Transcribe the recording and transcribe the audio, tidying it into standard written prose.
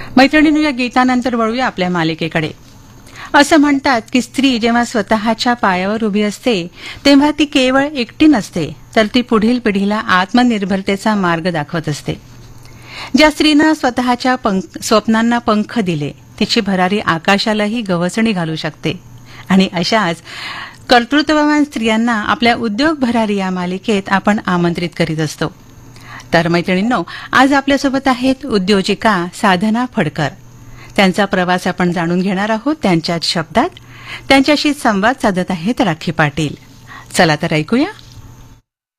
मैत्रिणींनो, या गीतानंतर वळूया आपल्या मालिकेकडे. असं म्हणतात की स्त्री जेव्हा स्वतःच्या पायावर उभी असते तेव्हा ती केवळ एकटी नसते, तर ती पुढील पिढीला आत्मनिर्भरतेचा मार्ग दाखवत असते. ज्या स्त्रीनं स्वतःच्या स्वप्नांना पंख दिले तिची भरारी आकाशालाही गवसणी घालू शकते. आणि अशाच कर्तृत्ववान स्त्रियांना आपल्या उद्योग भरारी या मालिकेत आपण आमंत्रित करीत असतो. तर मैत्रिणींनो, आज आपल्यासोबत आहेत उद्योजिका साधना फडकर. त्यांचा प्रवास आपण जाणून घेणार आहोत त्यांच्याच शब्दात. त्यांच्याशी संवाद साधत आहेत राखी पाटील. चला तर ऐकूया.